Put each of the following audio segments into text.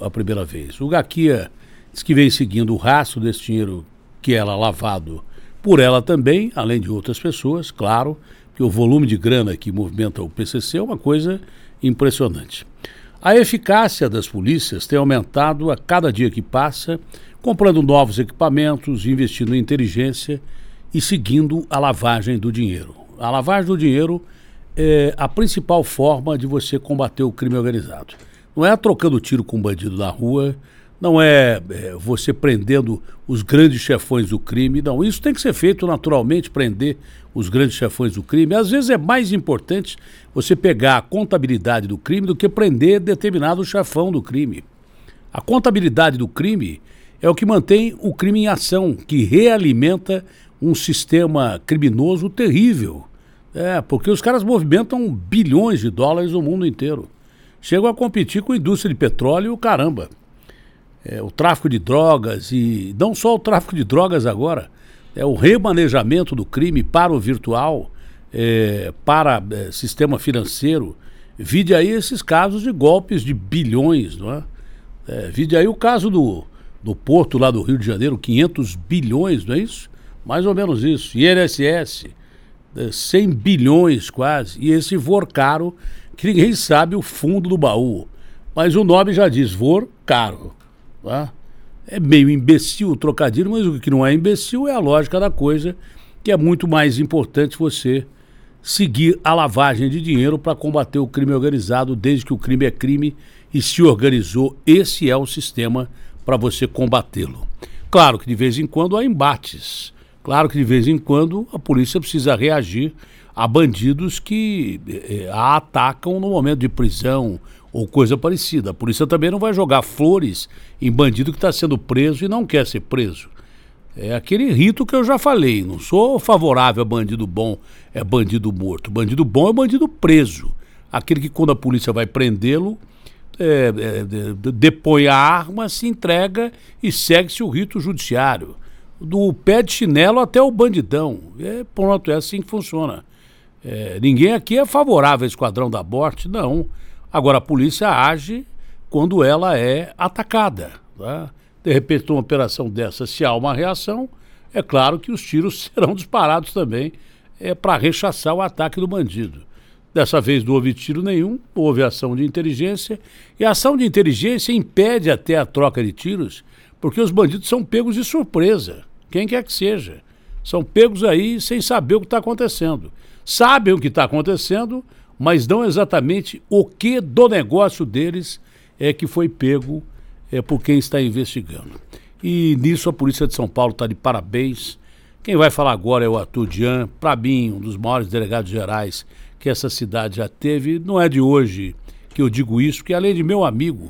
a primeira vez. O Gaquia diz que vem seguindo o rastro desse dinheiro que era lavado por ela também, além de outras pessoas, claro, que o volume de grana que movimenta o PCC é uma coisa impressionante. A eficácia das polícias tem aumentado a cada dia que passa, comprando novos equipamentos, investindo em inteligência e seguindo a lavagem do dinheiro. A lavagem do dinheiro é a principal forma de você combater o crime organizado. Não é trocando tiro com bandido na rua, não é você prendendo os grandes chefões do crime, não. Isso tem que ser feito naturalmente, prender os grandes chefões do crime. Às vezes é mais importante você pegar a contabilidade do crime do que prender determinado chefão do crime. A contabilidade do crime é o que mantém o crime em ação, que realimenta um sistema criminoso terrível. Porque os caras movimentam bilhões de dólares no mundo inteiro. Chegam a competir com a indústria de petróleo e o caramba. O tráfico de drogas, e não só o tráfico de drogas agora, o remanejamento do crime para o virtual, para sistema financeiro. Vide aí esses casos de golpes de bilhões, não é? Vide aí o caso do Porto lá do Rio de Janeiro, 500 bilhões, não é isso? Mais ou menos isso. INSS, 100 bilhões quase. E esse vor caro, que ninguém sabe o fundo do baú. Mas o nome já diz, vor caro. Tá? É meio imbecil o trocadilho, mas o que não é imbecil é a lógica da coisa, que é muito mais importante você seguir a lavagem de dinheiro para combater o crime organizado, desde que o crime é crime e se organizou. Esse é o sistema para você combatê-lo. Claro que de vez em quando há embates. Claro que de vez em quando a polícia precisa reagir a bandidos que a atacam no momento de prisão ou coisa parecida. A polícia também não vai jogar flores em bandido que está sendo preso e não quer ser preso. É aquele rito que eu já falei, não sou favorável a bandido bom, é bandido morto. Bandido bom é bandido preso. Aquele que quando a polícia vai prendê-lo, depõe a arma, se entrega e segue-se o rito judiciário. Do pé de chinelo até o bandidão. Pronto, é assim que funciona. Ninguém aqui é favorável ao Esquadrão da Morte, não. Agora, a polícia age quando ela é atacada. Tá? De repente, numa operação dessa, se há uma reação, é claro que os tiros serão disparados também para rechaçar o ataque do bandido. Dessa vez não houve tiro nenhum, houve ação de inteligência, e a ação de inteligência impede até a troca de tiros, porque os bandidos são pegos de surpresa, quem quer que seja. São pegos aí sem saber o que está acontecendo. Sabem o que está acontecendo, mas não exatamente o que do negócio deles que foi pego por quem está investigando. E nisso a Polícia de São Paulo está de parabéns. Quem vai falar agora é o Arthur Dian, para mim, um dos maiores delegados gerais que essa cidade já teve. Não é de hoje que eu digo isso, porque além de meu amigo,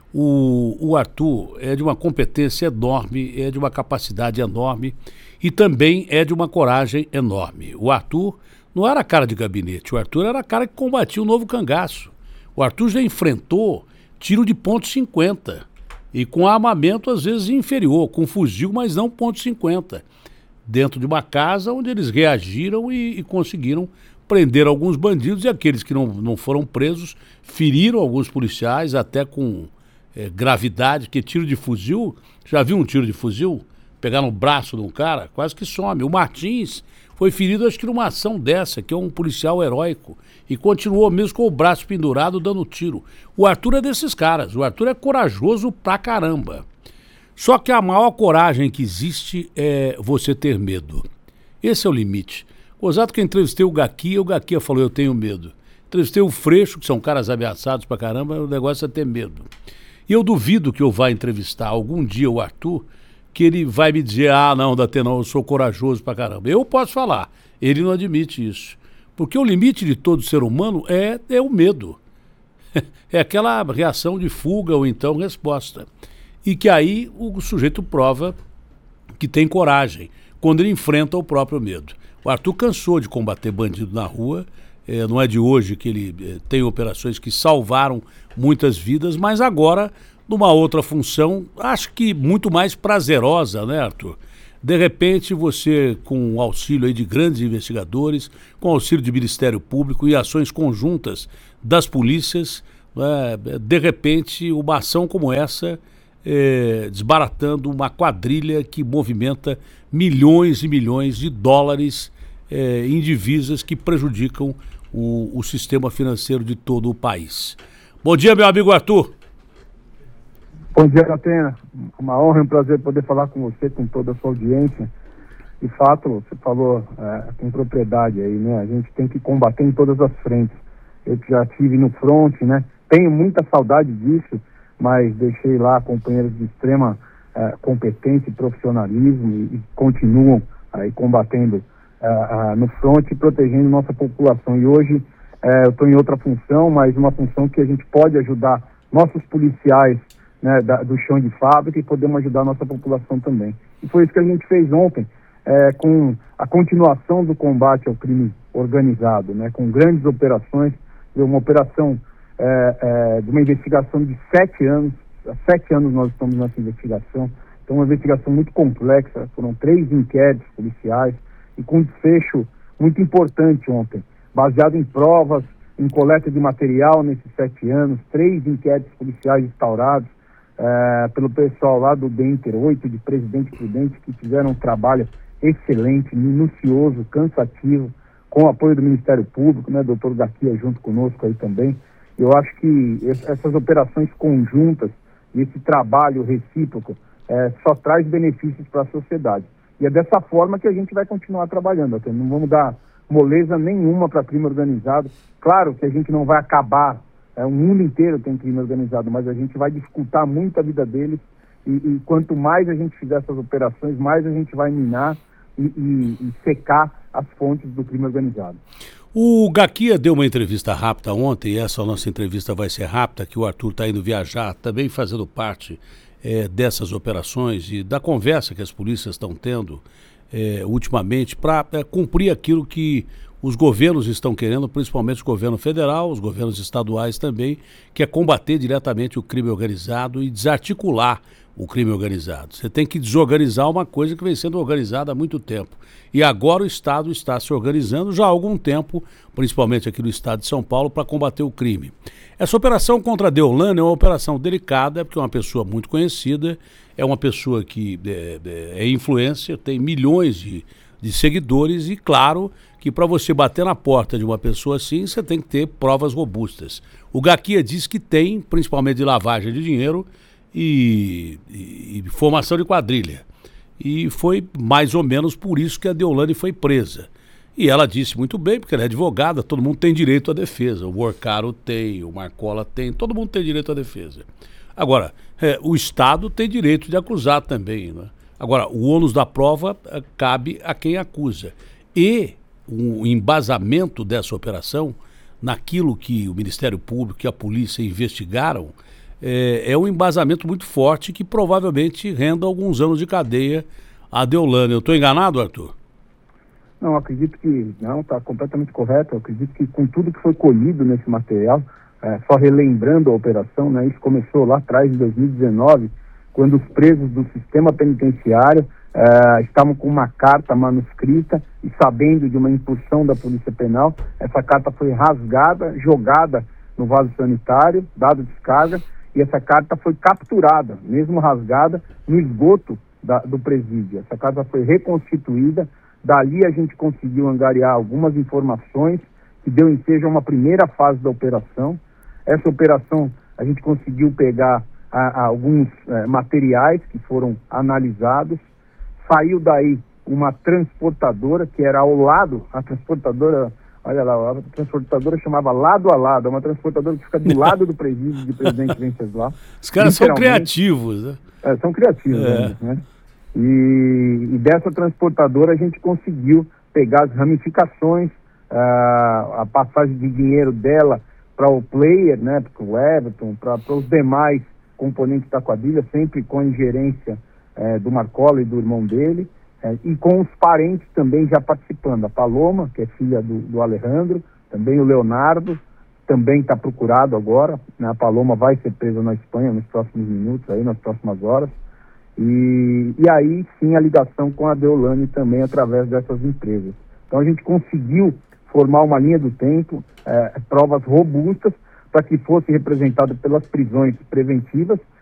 o Arthur é de uma competência enorme, é de uma capacidade enorme e também é de uma coragem enorme. O Arthur não era cara de gabinete, o Arthur era cara que combatia o novo cangaço. O Arthur já enfrentou tiro de .50 e com armamento às vezes inferior, com fuzil, mas não .50, dentro de uma casa onde eles reagiram e conseguiram prender alguns bandidos, e aqueles que não foram presos feriram alguns policiais até com gravidade, que tiro de fuzil, já viu um tiro de fuzil? Pegar no braço de um cara, quase que some. O Martins foi ferido, acho que numa ação dessa, que é um policial heróico, e continuou mesmo com o braço pendurado dando tiro. O Arthur é desses caras, o Arthur é corajoso pra caramba. Só que a maior coragem que existe é você ter medo. Esse é o limite. Gozado que eu entrevistei o Gaquia falou, eu tenho medo. Entrevistei o Freixo, que são caras ameaçados pra caramba, o negócio é ter medo. E eu duvido que eu vá entrevistar algum dia o Arthur, que ele vai me dizer, não, Datena, eu sou corajoso pra caramba. Eu posso falar, ele não admite isso. Porque o limite de todo ser humano é o medo. É aquela reação de fuga ou então resposta. E que aí o sujeito prova que tem coragem, quando ele enfrenta o próprio medo. O Arthur cansou de combater bandido na rua, não é de hoje que ele tem operações que salvaram muitas vidas, mas agora, numa outra função, acho que muito mais prazerosa, né, Arthur? De repente, você, com o auxílio aí de grandes investigadores, com o auxílio do Ministério Público e ações conjuntas das polícias, de repente, uma ação como essa, desbaratando uma quadrilha que movimenta milhões e milhões de dólares em divisas que prejudicam o sistema financeiro de todo o país. Bom dia, meu amigo Arthur. Bom dia, Catena. Uma honra e um prazer poder falar com você, com toda a sua audiência. De fato, você falou com propriedade aí, né? A gente tem que combater em todas as frentes. Eu que já estive no front, né? Tenho muita saudade disso, mas deixei lá companheiros de extrema competência e profissionalismo e continuam aí combatendo no front e protegendo nossa população. E hoje eu estou em outra função, mas uma função que a gente pode ajudar nossos policiais, né, do chão de fábrica, e podemos ajudar a nossa população também. E foi isso que a gente fez ontem, com a continuação do combate ao crime organizado, né, com grandes operações, uma operação de uma investigação de 7 anos. Há 7 anos nós estamos nessa investigação, então uma investigação muito complexa, foram 3 inquéritos policiais, e com um desfecho muito importante ontem, baseado em provas, em coleta de material nesses 7 anos, 3 inquéritos policiais instaurados pelo pessoal lá do DENTER 8, de Presidente Prudente, que fizeram um trabalho excelente, minucioso, cansativo, com o apoio do Ministério Público, né, doutor Gaquia junto conosco aí também. Eu acho que essas operações conjuntas e esse trabalho recíproco só traz benefícios para a sociedade. E é dessa forma que a gente vai continuar trabalhando. Não vamos dar moleza nenhuma para crime organizado. Claro que a gente não vai acabar, o mundo inteiro tem crime organizado, mas a gente vai dificultar muito a vida deles. E quanto mais a gente fizer essas operações, mais a gente vai minar e secar as fontes do crime organizado. O Gaquia deu uma entrevista rápida ontem, e essa nossa entrevista vai ser rápida, que o Arthur está indo viajar, também fazendo parte dessas operações e da conversa que as polícias estão tendo ultimamente para cumprir aquilo que os governos estão querendo, principalmente o governo federal, os governos estaduais também, que é combater diretamente o crime organizado e desarticular o crime organizado. Você tem que desorganizar uma coisa que vem sendo organizada há muito tempo. E agora o Estado está se organizando já há algum tempo, principalmente aqui no estado de São Paulo, para combater o crime. Essa operação contra a Deolane é uma operação delicada, porque é uma pessoa muito conhecida, é uma pessoa que é influencer, tem milhões de seguidores, e claro que para você bater na porta de uma pessoa assim, você tem que ter provas robustas. O Gaquia diz que tem, principalmente de lavagem de dinheiro e formação de quadrilha. E foi mais ou menos por isso que a Deolane foi presa. E ela disse muito bem, porque ela é advogada, todo mundo tem direito à defesa. O Morcaro tem, o Marcola tem, todo mundo tem direito à defesa. Agora, o Estado tem direito de acusar também, né? Agora, o ônus da prova cabe a quem acusa. E o embasamento dessa operação, naquilo que o Ministério Público e a polícia investigaram, é um embasamento muito forte que provavelmente renda alguns anos de cadeia a Deolane. Eu estou enganado, Arthur? Não, acredito que não, está completamente correto. Eu acredito que com tudo que foi colhido nesse material, só relembrando a operação, né, isso começou lá atrás, em 2019, quando os presos do sistema penitenciário estavam com uma carta manuscrita e sabendo de uma incursão da Polícia Penal. Essa carta foi rasgada, jogada no vaso sanitário, dado descarga, e essa carta foi capturada, mesmo rasgada, no esgoto do presídio. Essa carta foi reconstituída, dali a gente conseguiu angariar algumas informações que deu ensejo a uma primeira fase da operação. Essa operação a gente conseguiu pegar alguns materiais que foram analisados. Saiu daí uma transportadora que era ao lado, a transportadora, olha lá, a transportadora chamava Lado a Lado, é uma transportadora que fica do lado do presídio de Presidente Venceslau. Os caras são criativos, né? São criativos, né? E dessa transportadora a gente conseguiu pegar as ramificações, a passagem de dinheiro dela para o player, né, para o Everton, para os demais componentes da quadrilha, sempre com a ingerência do Marcola e do irmão dele, e com os parentes também já participando. A Paloma, que é filha do Alejandro, também o Leonardo, também está procurado agora, né? A Paloma vai ser presa na Espanha nos próximos minutos, aí, nas próximas horas. E aí sim a ligação com a Deolane também através dessas empresas. Então a gente conseguiu formar uma linha do tempo, provas robustas, para que fosse representado pelas prisões preventivas,